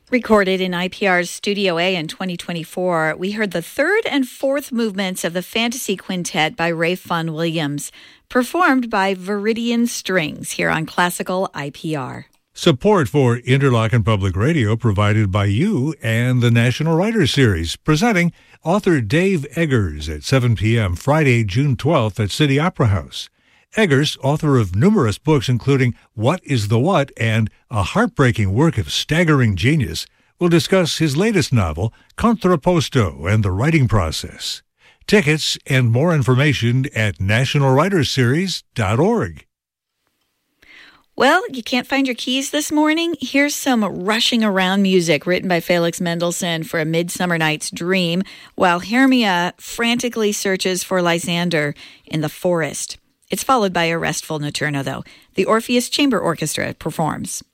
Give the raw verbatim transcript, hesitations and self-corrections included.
Recorded in I P R's Studio A in twenty twenty-four, we heard the third and fourth movements of the Fantasy Quintet by Ray Fun Williams, performed by Viridian Strings here on Classical I P R. Support for Interlochen Public Radio provided by you and the National Writers Series, presenting author Dave Eggers at seven p.m. Friday, June twelfth at City Opera House. Eggers, author of numerous books including What is the What and a heartbreaking work of staggering genius, will discuss his latest novel, Contrapposto, and the writing process. Tickets and more information at national writers series dot org. Well, you can't find your keys this morning? Here's some rushing around music written by Felix Mendelssohn for A Midsummer Night's Dream, while Hermia frantically searches for Lysander in the forest. It's followed by a restful nocturno, though. The Orpheus Chamber Orchestra performs.